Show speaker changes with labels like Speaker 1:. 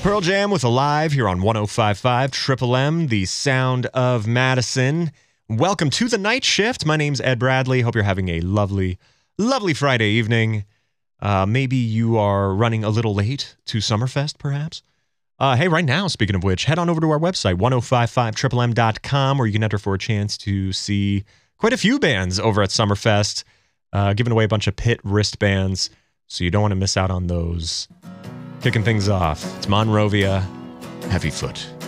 Speaker 1: Pearl Jam with Alive here on 105.5 Triple M, the sound of Madison. Welcome to the night shift. My name's Ed Bradley. Hope you're having a lovely, lovely Friday evening. Maybe you are running a little late to Summerfest, perhaps. Hey, right now, speaking of which, head on over to our website, 1055triplem.com, where you can enter for a chance to see quite a few bands over at Summerfest, giving away a bunch of Pit wristbands, so you don't want to miss out on those. Kicking things off, it's Monrovia, Heavy Foot.